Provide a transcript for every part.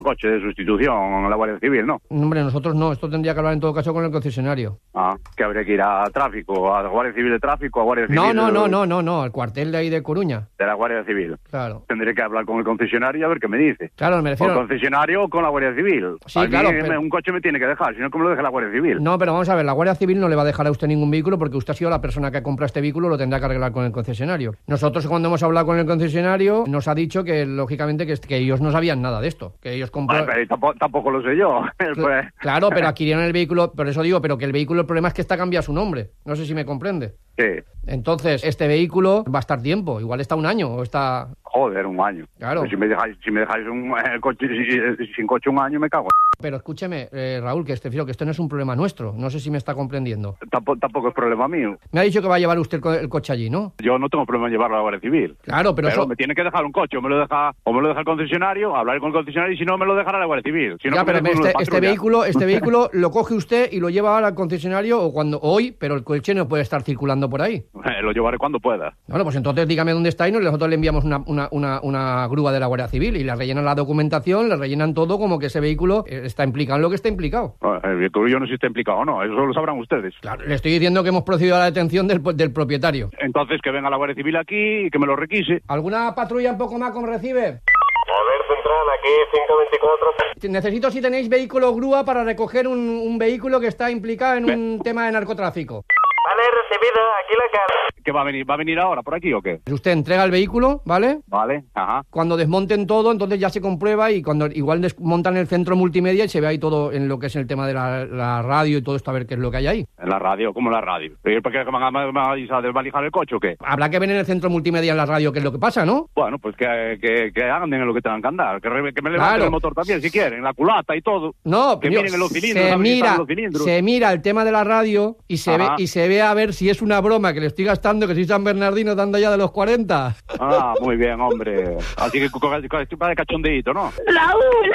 Coche de sustitución a la Guardia Civil, ¿no? Hombre, nosotros no. Esto tendría que hablar en todo caso con el concesionario. Ah, que habría que ir a tráfico, a la Guardia Civil de tráfico, a Guardia Civil... No, al cuartel de ahí de Coruña. De la Guardia Civil. Claro. Tendré que hablar con el concesionario y a ver qué me dice. Claro, me refiero... ¿Con el concesionario o con la Guardia Civil? Sí, a mí claro, pero... un coche me tiene que dejar, si no, ¿cómo lo deja la Guardia Civil? No, pero vamos a ver, la Guardia Civil no le va a dejar a usted ningún vehículo porque usted ha sido la persona que ha comprado este vehículo, lo tendrá que arreglar con el concesionario. Nosotros, cuando hemos hablado con el concesionario, nos ha dicho que, lógicamente, que ellos no sabían nada de esto, que ellos compraron... Vale, pero tampoco lo sé yo. Pues... Claro, pero adquirieron el vehículo, por eso digo, pero que el vehículo, el problema es que está cambiado su nombre. No sé si me comprende. Sí. Entonces, este vehículo va a estar tiempo, igual está un año o está... Joder, un año. Claro. Pues si me dejáis coche sin coche un año, me cago. Pero escúcheme, Raúl, que esto no es un problema nuestro. No sé si me está comprendiendo. Tampoco es problema mío. Me ha dicho que va a llevar usted el coche allí, ¿no? Yo no tengo problema en llevarlo a la Guardia Civil. Claro, pero eso... me tiene que dejar un coche, o me lo deja el concesionario, hablar con el concesionario, y si no, me lo dejará la Guardia Civil. Si no, ya, pero este vehículo lo coge usted y lo lleva al concesionario hoy, pero el coche no puede estar circulando por ahí. Lo llevaré cuando pueda. Bueno, pues entonces dígame dónde está y nosotros le enviamos una grúa de la Guardia Civil y le rellenan la documentación, le rellenan todo como que ese vehículo está implicado en lo que está implicado. El vehículo yo no sé si está implicado o no, eso lo sabrán ustedes. Claro, le estoy diciendo que hemos procedido a la detención del propietario. Entonces que venga la Guardia Civil aquí y que me lo requise. ¿Alguna patrulla un poco más como recibe? A ver, Central, aquí 524. Necesito si tenéis vehículo grúa para recoger un vehículo que está implicado en un tema de narcotráfico. Vale, recibido, aquí la cara. ¿Qué va a venir ahora por aquí o qué? Usted entrega el vehículo, ¿vale? Vale, ajá. Cuando desmonten todo, entonces ya se comprueba y cuando igual desmontan el centro multimedia y se ve ahí todo en lo que es el tema de la radio y todo esto, a ver qué es lo que hay ahí. ¿En la radio? ¿Cómo en la radio? ¿Por qué me van a desvalijar el coche o qué? Habrá que ver en el centro multimedia en la radio qué es lo que pasa, ¿no? Bueno, pues que hagan en lo que tengan que andar, que me levanten el motor también si quieren, la culata y todo. No, que miren en los cilindros. Se mira el tema de la radio y se ve a ver si es una broma que le estoy gastando, que soy San Bernardino dando ya de los 40. Ah, muy bien, hombre. Así que estoy para de cachondeíto, ¿no? Raúl,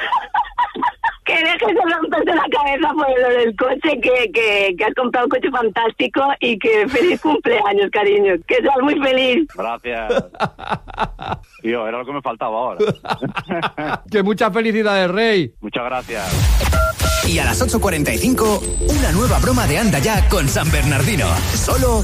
que dejes de romperte la cabeza por lo del coche, que has comprado un coche fantástico y que feliz cumpleaños, cariño. Que seas muy feliz. Gracias. Tío, era lo que me faltaba ahora. Que muchas felicidades, Rey. Muchas gracias. Y a las 8:45, una nueva broma de Anda Ya con San Bernardino. Solo